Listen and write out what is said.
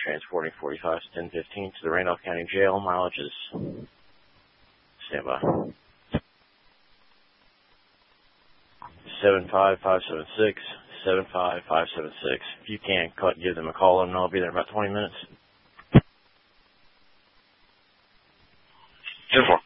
transporting 45 1015 to the Randolph County Jail. Mileage is standby. 75576, 75576. If you can, give them a call and I'll be there in about 20 minutes. 10-4.